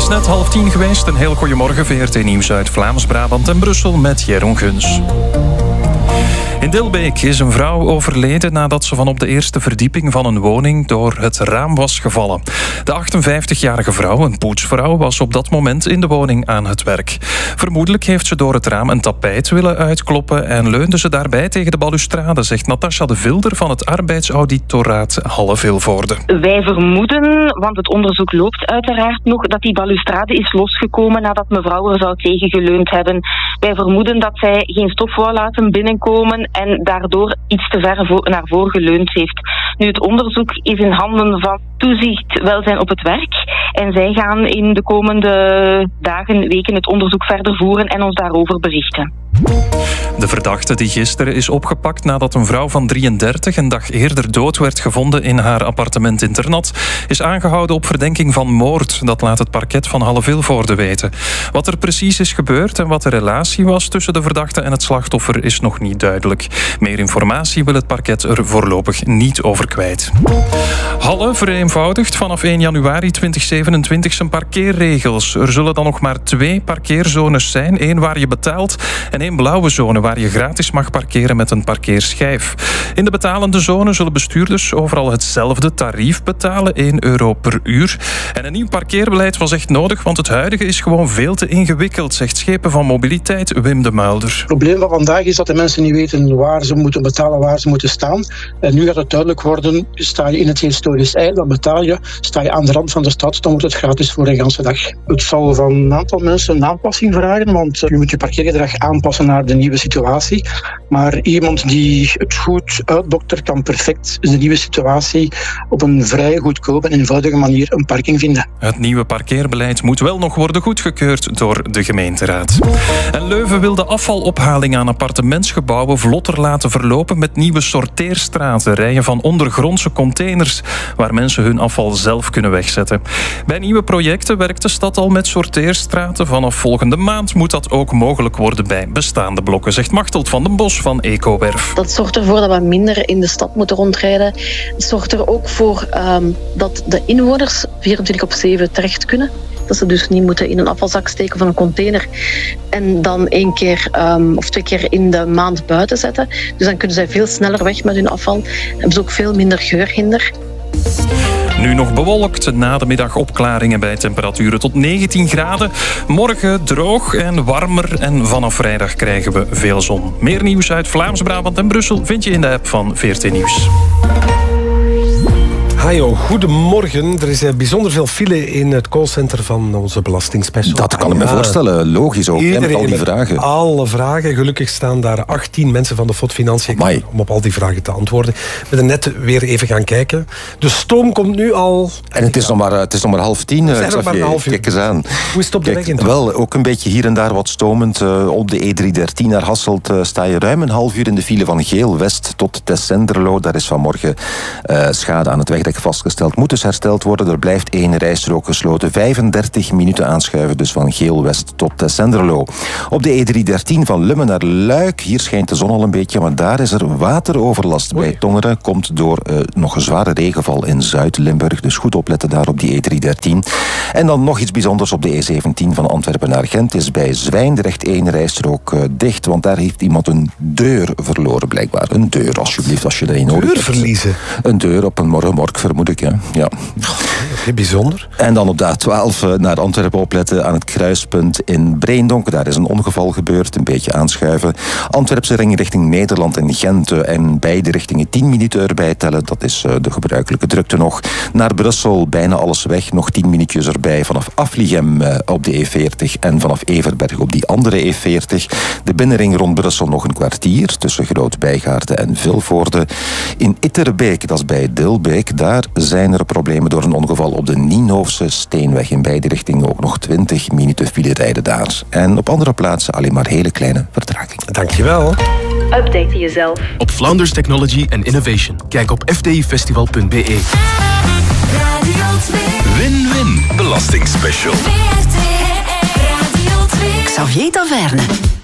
is net 9:30 geweest. Een heel goeiemorgen, VRT Nieuws uit Vlaams-Brabant en Brussel met Jeroen Guns. In Dilbeek is een vrouw overleden nadat ze van op de eerste verdieping van een woning door het raam was gevallen. De 58-jarige vrouw, een poetsvrouw, was op dat moment in de woning aan het werk. Vermoedelijk heeft ze door het raam een tapijt willen uitkloppen en leunde ze daarbij tegen de balustrade, zegt Natasja de Vilder van het arbeidsauditoraat Halle-Vilvoorde. Wij vermoeden, want het onderzoek loopt uiteraard nog, dat die balustrade is losgekomen nadat mevrouw er zou tegengeleund hebben. Wij vermoeden dat zij geen stof wou laten binnenkomen en daardoor iets te ver naar voren geleund heeft. Nu, het onderzoek is in handen van toezicht welzijn op het werk en zij gaan in de komende dagen, weken het onderzoek verder voeren en ons daarover berichten. De verdachte die gisteren is opgepakt nadat een vrouw van 33 een dag eerder dood werd gevonden in haar appartement-internat, is aangehouden op verdenking van moord. Dat laat het parket van Halle-Vilvoorde weten. Wat er precies is gebeurd en wat de relatie was tussen de verdachte en het slachtoffer is nog niet duidelijk. Meer informatie wil het parket er voorlopig niet over kwijt. Halle vereenvoudigt vanaf 1 januari 2027 zijn parkeerregels. Er zullen dan nog maar 2 parkeerzones zijn. 1 waar je betaalt en 1 blauwe zone waar je gratis mag parkeren met een parkeerschijf. In de betalende zone zullen bestuurders overal hetzelfde tarief betalen, €1 per uur. En een nieuw parkeerbeleid was echt nodig, want het huidige is gewoon veel te ingewikkeld, zegt Schepen van Mobiliteit Wim de Mulder. Het probleem van vandaag is dat de mensen niet weten waar ze moeten betalen, waar ze moeten staan. En nu gaat het duidelijk worden, sta je in het historisch ei, dan betaal je. Sta je aan de rand van de stad, dan wordt het gratis voor een ganse dag. Het zal van een aantal mensen een aanpassing vragen, want je moet je parkeergedrag aanpassen naar de nieuwe situatie. Maar iemand die het goed uitdoktert, kan perfect de nieuwe situatie op een vrij goedkope en eenvoudige manier een parking vinden. Het nieuwe parkeerbeleid moet wel nog worden goedgekeurd door de gemeenteraad. En Leuven wil de afvalophaling aan appartementsgebouwen vlotter laten verlopen met nieuwe sorteerstraten, rijen van ondergrondse containers waar mensen hun afval zelf kunnen wegzetten. Bij nieuwe projecten werkt de stad al met sorteerstraten. Vanaf volgende maand moet dat ook mogelijk worden bij bestaande blokken, zegt Machteld van den Bos van Ecowerf. Dat zorgt ervoor dat we minder in de stad moeten rondrijden. Het zorgt er ook voor dat de inwoners 24/7 terecht kunnen. Dat ze dus niet moeten in een afvalzak steken van een container en dan 1 keer of 2 keer in de maand buiten zetten. Dus dan kunnen zij veel sneller weg met hun afval. Hebben ze ook veel minder geurhinder. Nu nog bewolkt, na de middag opklaringen bij temperaturen tot 19 graden. Morgen droog en warmer en vanaf vrijdag krijgen we veel zon. Meer nieuws uit Vlaams-Brabant en Brussel vind je in de app van VRT Nieuws. Hajo, goedemorgen. Er is bijzonder veel file in het callcenter van onze belastingspecial. Dat kan ik me voorstellen. Logisch ook, met al die vragen. Alle vragen. Gelukkig staan daar 18 mensen van de FOD Financiën om op al die vragen te antwoorden. We zijn net weer even gaan kijken. De stoom komt nu al... En het is nog maar 9:30. Kijk eens aan. Hoe is het op de weg? Wel, ook een beetje hier en daar wat stomend. Op de E313 naar Hasselt sta je ruim een half uur in de file van Geel-West tot Tessenderlo. Daar is vanmorgen schade aan het wegdek vastgesteld. Moet dus hersteld worden. Er blijft 1 rijstrook gesloten. 35 minuten aanschuiven dus van Geel-West tot Tessenderlo. Op de E313 van Lummen naar Luik. Hier schijnt de zon al een beetje, maar daar is er wateroverlast. Bij Tongeren komt door nog een zware regenval in Zuid-Limburg. Dus goed opletten daar op die E313. En dan nog iets bijzonders op de E17 van Antwerpen naar Gent. Is bij Zwijndrecht 1 rijstrook dicht, want daar heeft iemand een deur verloren blijkbaar. Een deur, alsjeblieft, als je dat in nodig hebt. Deur verliezen? Een deur op een morgenmork, vermoed ik. Hè. Ja. Bijzonder. En dan op de A12 naar Antwerpen opletten aan het kruispunt in Breendonk. Daar is een ongeval gebeurd, een beetje aanschuiven. Antwerpse ring richting Nederland en Gent en beide richtingen 10 minuten erbij tellen. Dat is de gebruikelijke drukte nog. Naar Brussel bijna alles weg, nog 10 minuutjes erbij. Vanaf Afligem op de E40 en vanaf Everberg op die andere E40. De binnenring rond Brussel nog een kwartier tussen Groot-Bijgaarden en Vilvoorde. In Itterbeek, dat is bij Dilbeek, daar zijn er problemen door een ongeval op de Nienhoofse Steenweg. In beide richtingen ook nog 20 minuten file rijden daar. En op andere plaatsen alleen maar hele kleine vertraging. Dankjewel. Update jezelf op Flounders Technology and Innovation. Kijk op fdifestival.be. Win-win belastingspecial. Xavier Taverne.